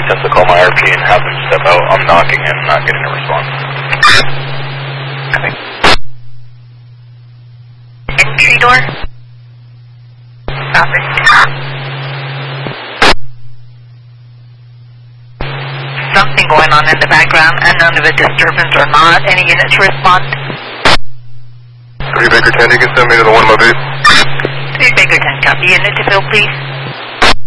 attempt to call my RP and have them step out. I'm knocking and not getting a response. Okay. Entry door? Copy. Something going on in the background, unknown if a disturbance or not. Any units respond? 3 Baker 10, you can send me to the one of my base. 3 Baker 10, copy. Unit to fill, please.